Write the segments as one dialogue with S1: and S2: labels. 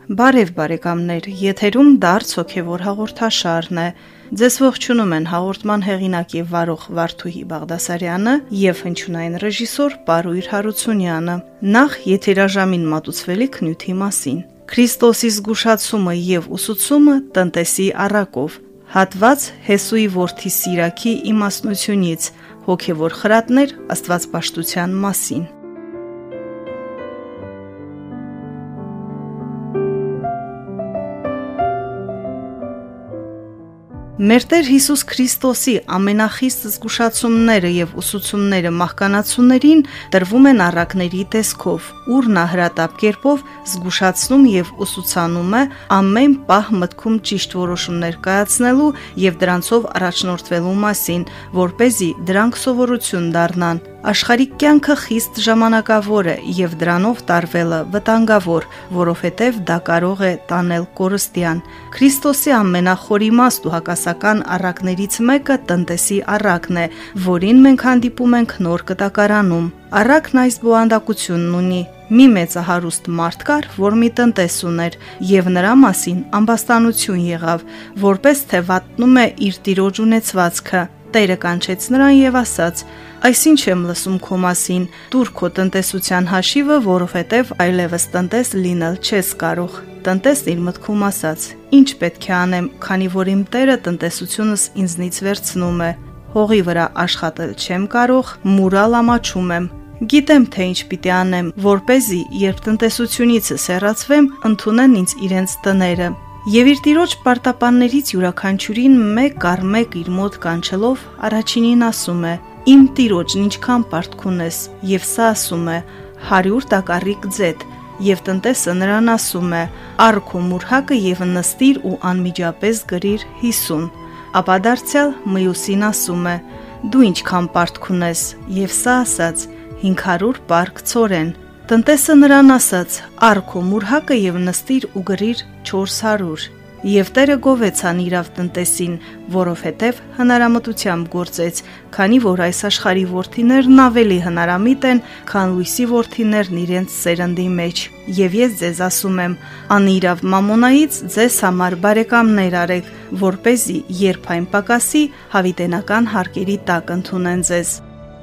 S1: Բարև բարեկամներ, եթերում դարձ հոգևոր հաղորդաշարն է։ Ձեզ ողջունում են հաղորդման հեղինակ եւ վարող Վարդուհի Բաղդասարյանը եւ հնչյունային ռեժիսոր Պարույր Հարությունյանը։ Նախ եթերաժամին մատուցվելիք նյութի մասին։ Քրիստոսի զգուշացումը եւ ուսուցումը տնտեսի առակով։ Հատված Հեսուի որդի Սիրակի իմաստնությունից, հոգևոր խրատներ Աստվածպաշտության մասին։ Մեր Տեր Հիսուս Քրիստոսի ամենախիստ զգուշացումները եւ ուսուցումները մահկանացուներին տրվում են առակների տեսքով, ուր նա հրատապ կերպով զգուշացնում եւ ուսուցանում է ամեն պահ մտքում ճիշտ որոշումներ կայացնելու եւ դրանցով առաջնորդվելու մասին, որպեսզի դրանք սովորություն դառնան։ Աշխարհիկ կյանքը խիստ ժամանակավոր է եւ դրանով տարվելը վտանգավոր, որովհետեւ դա կարող է տանել կորստյան։ Քրիստոսի ամենախորիմաստ ու հակասական առակներից մեկը տնտեսի առակն է, որին մենք հանդիպում ենք Նոր Կտակարանում։ Առակն այս բովանդակությունն ունի. մի մեծահարուստ մարդ կար, որ մի տնտես ուներ, եւ նրա մասին ամբաստանություն եղավ, որպես թե վատնում է իր տիրոջ ունեցվածքը։ Տերը կանչեց նրան եւ ասաց. «Այսինչ եմ լսում քո մասին, տուր քո տնտեսության հաշիվը, որովհետեւ այլևս տնտես լինել չես կարող»։ Տնտեսն իր մտքում ասաց. «Ինչ պետք է անեմ, քանի որ իմ Տերը տնտեսությունս ինձնից վերցնում է։ Հողի վրա աշխատել չեմ կարող, մուրալ ամաչում եմ։ Գիտեմ, թե ինչ պիտի անեմ, որպեսզի երբ տնտեսությունիցս հեռացվեմ, ընդունեն ինձ իրենց տները»։ Եվ իր տիրոջ պարտապաններից յուրաքանչյուրին մեկ առ մեկ իր մոտ կանչելով առաջինին ասում է. «Իմ տիրոջն ինչքան պարտք ունես», եւ սա ասում է. 100 տակառիկ ձետ, եւ տնտեսը նրան ասում է. «Առ քո մուրհակը եւ նստիր ու անմիջապես գրիր 50»։ Ապա դարձյալ մյուսին ասում է. «Դու ինչքան պարտք ունես», եւ սա ասաց. 500 պարկ ցորեն։ Տնտեսը նրան ասաց. «Առ քո մուրհակը եւ նստիր ու գրիր 400»։ Եվ Տերը գովեց անիրավ տնտեսին, որովհետև հնարամտությամբ գործեց, քանի որ այս աշխարհի որդիներն ավելի հնարամիտ են, քան լույսի որդիներն իրենց սերնդի մեջ։ Եվ ես ձեզ ասում եմ, անիրավ մամոնայից ձեզ համար բարեկամներ արեք, որպեսզի երբ այն պակասի, հավիտենական հարկերի տակ ընդունեն ձեզ։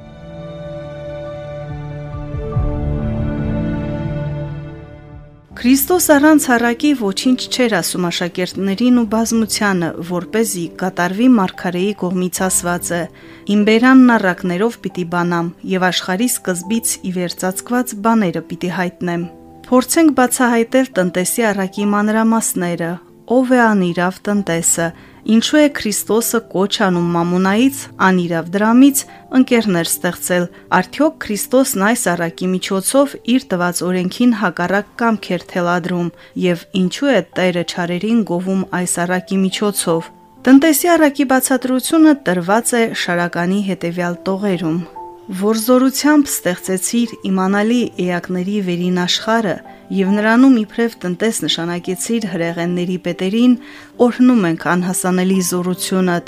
S1: Քրիստոս առանց առակի ոչինչ չէր ասում աշակերտներին ու բազմությանը, որպեսզի կատարվի մարգարեի կողմից ասվածը. «Իմ բերանն առակներով պիտի բանամ եւ աշխարհի սկզբից ի վեր ծածկված բաները պիտի հայտնեմ»։ Փորձենք բացահայտել տնտեսի առակի մանրամասները։ Ով է անիրավ տնտեսը։ Ինչու է Քրիստոսը կոչ անում մամոնայից, անիրավ դրամից ընկերներ ստեղծել։ Արդյոք Քրիստոսն այս առակի միջոցով իր տված օրենքին հակառակ կամք էր թելադրում, եւ ինչու է Տերը չարերին գովում այս առակի միջոցով։ Տնտեսի առակի բացատրությունը տրված է Շարականի հետևյալ տողերում. «Որ զորությամբ ստեղծեցիր իմանալի էակների վերին աշխարհը եւ նրանում իբրև տնտես նշանակեցիր հրեղենների պետերին, օրհնում ենք անհասանելի զորությունդ,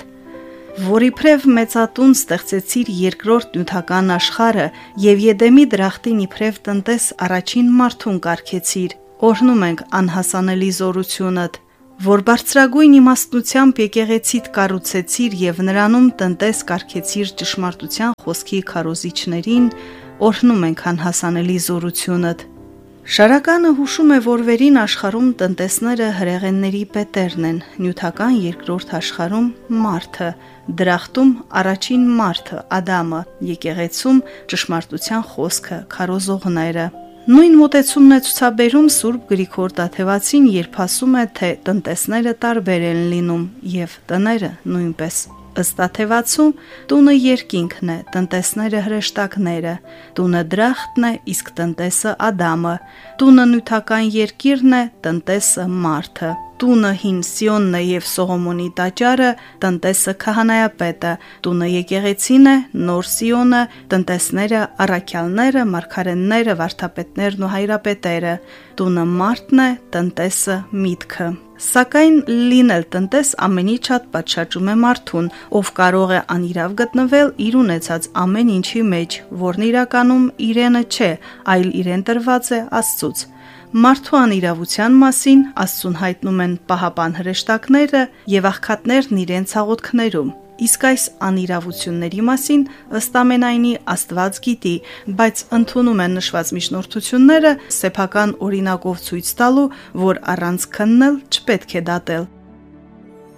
S1: որ իբրև մեծատուն ստեղծեցիր երկրորդ նյութական աշխարհը եւ Եդեմի դրախտին իբրև տնտես առաջին մարդուն կարգեցիր, օրհնում ենք անհասանելի զորությունդ, որ բարձրագույն իմաստնությամբ եկեղեցիդ կառուցեցիր եւ նրանում տնտես կարգեցիր ճշմարտության խոսքի քարոզիչներին, օրհնում ենք անհասանելի զորությունդ»։ Շարականը հուշում է, որ վերին աշխարհում տնտեսները հրեղենների պետերն են, նյութական երկրորդ աշխարհում մարդը, դրախտում առաջին մարդը, Ադամը, եկեղեցում ճշմարտության խոսքը, քարոզողները։ Նույն մոտեցումն է ցուցաբերում Սուրբ Գրիգոր Տաթևացին, երբ ասում է, թե տնտեսները տարբեր են լինում եւ տները նույնպես։ Ըստ Տաթևացու, տունը երկինքն է, տնտեսները հրեշտակները, տունը դրախտն է, իսկ տնտեսը Ադամը, տունը նյութական երկիրն է, տնտեսը մարդը, տունը հին Սիոնն է եւ Սողոմոնի տաճարը, տնտեսը քահանայապետը, տունը եկեղեցին է, նոր Սիոնը, տնտեսները առաքյալները, մարգարեները, վարդապետներն ու հայրապետերը, տունը մարդն է, տնտեսը միտքը։ Սակայն լինել տնտես ամենի շատ պատշաճում է մարդուն, ով կարող է անիրավ գտնվել իր ունեցած ամեն ինչի մեջ, որն իրականում իրենը չէ, այլ իրեն տրված է Աստծուց։ Մարդու անիրավության մասին Աստծուն հայտնում են պահապան հրեշտակները եւ աղքատներն իրենց հաղորդքներում։ Իսկ այս անիրավությունների մասին ըստ ամենայնի Աստված գիտի, բայց ընդունում են նշված միջնորդությունները սեփական օրինակով ցույց տալու, որ առանց քննել չպետք է դատել։